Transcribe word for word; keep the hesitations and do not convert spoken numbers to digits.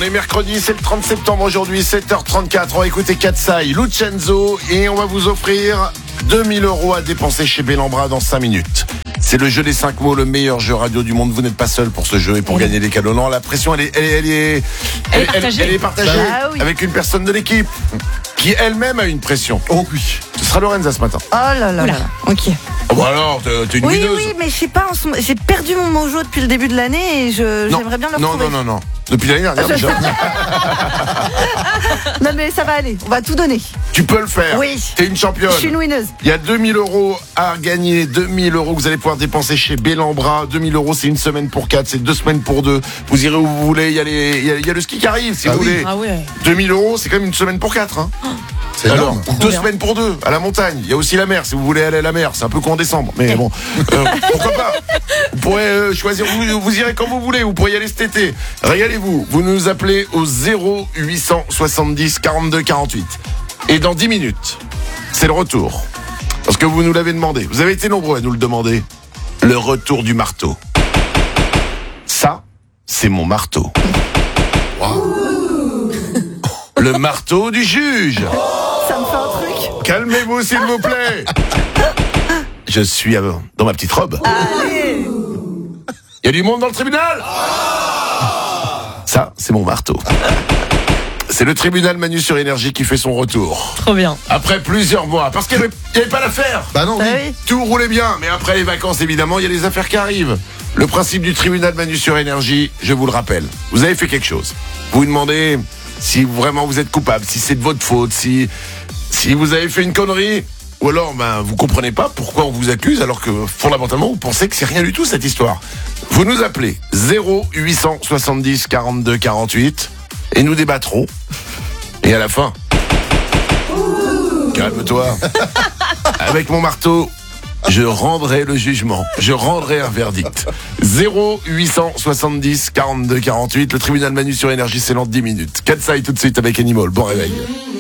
est mercredi, c'est le trente septembre aujourd'hui, sept heures trente-quatre. On va écouter Katsai, Lucenzo et on va vous offrir deux mille euros à dépenser chez Bellambra dans cinq minutes. C'est le jeu des cinq mots, le meilleur jeu radio du monde. Vous n'êtes pas seul pour ce jeu et pour gagner des cadeaux. Non, la pression, elle est, elle est, elle est, elle est partagée, elle, elle est partagée bah, oui. avec une personne de l'équipe qui elle-même a une pression. Oh oui, ce sera Lorenza ce matin. Oh là là là. Ok. Oh bah alors, t'es, t'es une Oui, mineuse. oui, mais je sais pas, en ce moment, j'ai perdu mon mojo depuis le début de l'année et je, Non. j'aimerais bien le Non, retrouver. non, non, non. Depuis l'année dernière Je déjà. Non mais ça va aller, on va tout donner. Tu peux le faire. Oui. T'es une championne. Je suis une winneuse. Il y a deux mille euros à gagner, deux mille euros que vous allez pouvoir dépenser chez Bellambra. deux mille euros, c'est une semaine pour quatre, c'est deux semaines pour deux. Vous irez où vous voulez, il y a, les, il y a, il y a le ski qui arrive si Ah vous oui. voulez. Ah ouais. deux mille euros, c'est quand même une semaine pour quatre. Hein. C'est Alors, énorme. deux semaines pour deux, à la montagne. Il y a aussi la mer, si vous voulez aller à la mer. C'est un peu qu'en décembre, mais bon, euh, pourquoi pas. Vous pourrez euh, choisir, vous, vous irez quand vous voulez, vous pourrez y aller cet été. Régalez-vous, vous nous appelez au zéro huit cent soixante-dix quarante-deux quarante-huit. Et dans dix minutes, c'est le retour. Parce que vous nous l'avez demandé. Vous avez été nombreux à nous le demander. Le retour du marteau. Ça, c'est mon marteau. Le marteau du juge. Ça me fait un truc. Calmez-vous, s'il vous plaît. Je suis euh, dans ma petite robe. Allez. Il y a du monde dans le tribunal. Ça, c'est mon marteau. C'est le tribunal Manu sur Énergie qui fait son retour. Trop bien. Après plusieurs mois. Parce qu'il n'y avait, il y avait pas d'affaires. Bah non, Bah oui. oui. Tout roulait bien. Mais après les vacances, évidemment, il y a les affaires qui arrivent. Le principe du tribunal Manu sur Énergie, je vous le rappelle. Vous avez fait quelque chose. Vous vous demandez si vraiment vous êtes coupable, si c'est de votre faute, si, si vous avez fait une connerie. Ou alors, ben, vous comprenez pas pourquoi on vous accuse alors que, fondamentalement, vous pensez que c'est rien du tout, cette histoire. Vous nous appelez zéro huit cent soixante-dix quarante-deux quarante-huit et nous débattrons. Et à la fin, calme-toi. Avec mon marteau, je rendrai le jugement. Je rendrai un verdict. zéro huit cent soixante-dix quarante-deux quarante-huit. Le tribunal Manu sur Énergie, c'est dans dix minutes. Katsai tout de suite avec Animal. Bon réveil.